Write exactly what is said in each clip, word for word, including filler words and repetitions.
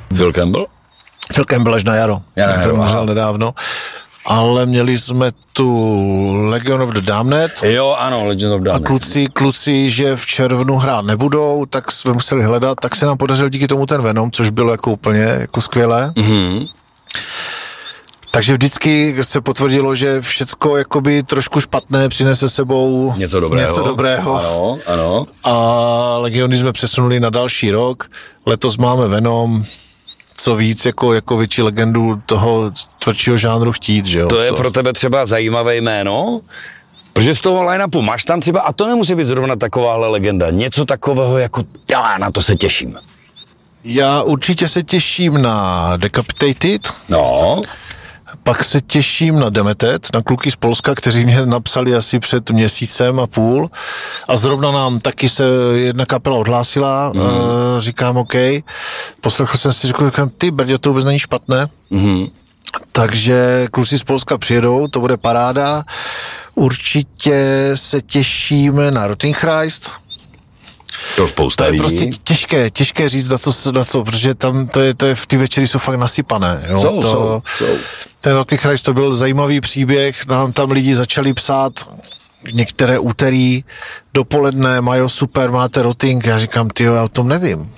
Phil Campbell? Phil Campbell až na jaro. Já ten umřel nedávno. Ale měli jsme tu Legion of the Damned. Jo, ano, Legion of the Damned. A kluci, kluci, že v červnu hrát nebudou, tak jsme museli hledat, tak se nám podařil díky tomu ten Venom, což bylo jako úplně jako skvělé. Mm-hmm. Takže vždycky se potvrdilo, že všecko jakoby trošku špatné přinese sebou něco dobrého. Něco dobrého. Ano, ano. A Legiony jsme přesunuli na další rok. Letos máme Venom. Co víc, jako, jako větší legendu toho tvrdšího žánru chtít, že jo? To je to... pro tebe třeba zajímavé jméno? Protože z toho line-upu máš tam třeba, a to nemusí být zrovna takováhle legenda, něco takového jako, já na to se těším. Já určitě se těším na Decapitated. No. Pak se těším na Demeted, na kluky z Polska, kteří mě napsali asi před měsícem a půl. A zrovna nám taky se jedna kapela odhlásila. Mm. Uh, říkám, OK. Poslechl jsem si, říkám, ty brdě, to vůbec není špatné. Mm. Takže kluci z Polska přijedou, to bude paráda. Určitě se těšíme na Rottingchrist. To spousta To je lidí. prostě těžké, těžké říct na co, na co, protože tam to je, to je, v ty večery jsou fakt nasypané. Jo? Jsou, to, jsou, jsou. Ten Rottinghrist, to byl zajímavý příběh, nám tam lidi začali psát některé úterý, dopoledne, Majo, super, máte Rotting, já říkám, tyjo, já o tom nevím.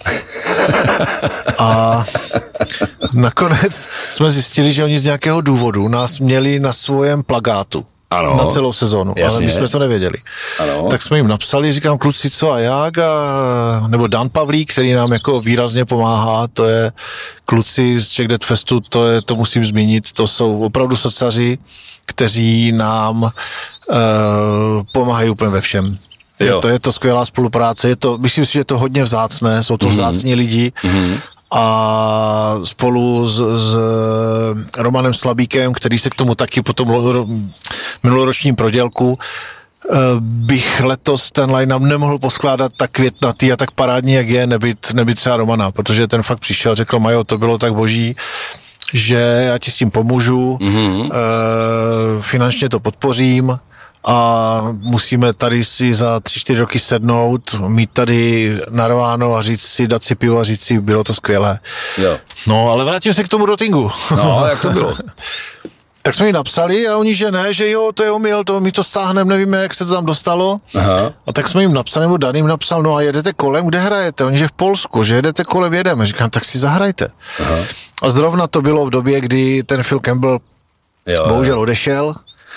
A nakonec jsme zjistili, že oni z nějakého důvodu nás měli na svém plakátu. Ano. Na celou sezónu, Jasně. ale my jsme to nevěděli. Ano. Tak jsme jim napsali, říkám, kluci, co a jak, a, nebo Dan Pavlík, který nám jako výrazně pomáhá, to je kluci z Czech Death Festu, to, je, to musím zmínit, to jsou opravdu srdcaři, kteří nám uh, pomáhají úplně ve všem. Je to, je to skvělá spolupráce, je to, myslím si, že je to hodně vzácné, jsou to mm-hmm. vzácní lidi, mm-hmm. a spolu s, s Romanem Slabíkem, který se k tomu taky po tom minuloročním prodělku bych letos ten line-up nemohl poskládat tak květnatý a tak parádní, jak je, nebyt, nebyt třeba Romana, protože ten fakt přišel, řekl, Majo, to bylo tak boží, že já ti s tím pomůžu, mm-hmm. e, finančně to podpořím, a musíme tady si za tři, čtyři roky sednout, mít tady narváno a říct si, dát si pivo a říct si, bylo to skvělé. Jo. No, ale vrátím se k tomu Rottingu. No, jak to bylo? Tak jsme jí napsali a oni, že ne, že jo, to je omyl, to my to stáhneme, nevíme, jak se to tam dostalo. Aha. A tak jsme jim napsali, nebo Dan jim napsal, no a jedete kolem, kde hrajete? Oni, že v Polsku, že jedete kolem, jedeme. Říkám, tak si zahrajte. Aha. A zrovna to bylo v době, kdy ten Phil Campbell jo, bohužel odešel.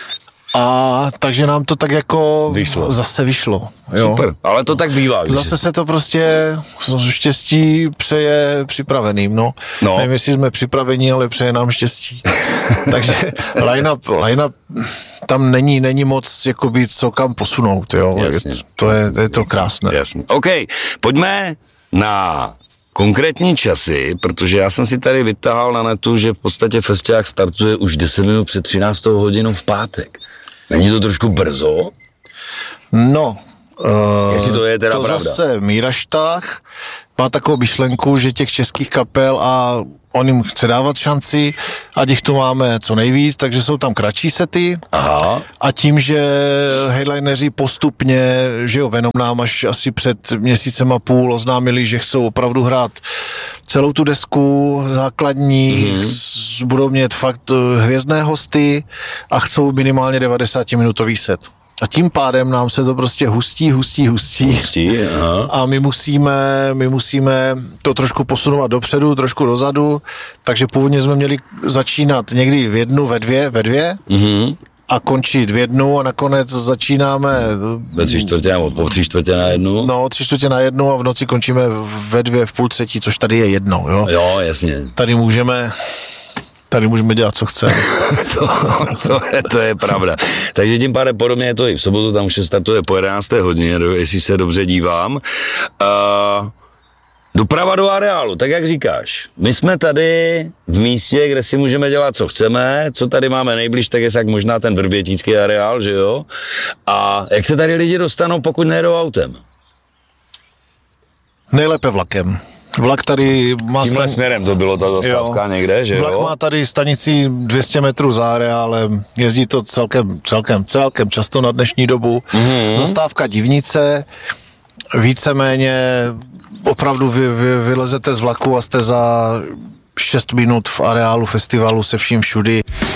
A takže nám to tak jako vyšlo. Zase vyšlo. Jo. Super, ale to tak bývá. Zase se to prostě štěstí přeje připraveným, no. no. Nevím, jestli jsme připraveni, ale přeje nám štěstí. Takže line-up, line-up tam není, není moc jakoby co kam posunout, jo. Jasně. To je, je to krásné. Jasně. OK, pojďme na konkrétní časy, protože já jsem si tady vytáhal na netu, že v podstatě festiák startuje už deset minut před třináctou hodinou v pátek. Není to trošku brzo? No, uh, jestli to je teda to pravda. Zase Míra Štách má takovou myšlenku, že těch českých kapel a on jim chce dávat šanci a těch tu máme co nejvíc, takže jsou tam kratší sety. Aha. A tím, že headlineři postupně, že jo, Venom nám až asi před měsícem a půl oznámili, že chcou opravdu hrát celou tu desku základní, mm-hmm. budou mít fakt hvězdné hosty a chcou minimálně devadesáti-minutový set. A tím pádem nám se to prostě hustí, hustí, hustí. hustí aha. A my musíme, my musíme to trošku posunovat dopředu, trošku dozadu, takže původně jsme měli začínat někdy v jednu, ve dvě, ve dvě mm-hmm. a končit v jednu a nakonec začínáme ve tři čtvrtě nebo po tři čtvrtě na jednu. No, tři čtvrtě na jednu a v noci končíme ve dvě, v půl třetí, což tady je jedno, jo. Jo, jasně. Tady můžeme Tady můžeme dělat, co chceme. to, to, je, to je pravda. Takže tím pádem podobně je to i v sobotu, tam už se startuje po jedenácté hodině, jestli se dobře dívám. Uh, doprava do areálu, tak jak říkáš. My jsme tady v místě, kde si můžeme dělat, co chceme, co tady máme nejbliž, tak je jak možná ten vrbětický areál, že jo? A jak se tady lidi dostanou, pokud nejedou autem? Nejlépe vlakem. Vlak tady má... Tímhle stan... směrem to bylo ta zastávka někde, že Vlak jo? má tady stanici dvě stě metrů za areálem, jezdí to celkem, celkem, celkem často na dnešní dobu. Mm-hmm. Zastávka Divnice, víceméně opravdu vy, vy, vylezete z vlaku a jste za šest minut v areálu festivalu se vším všudy.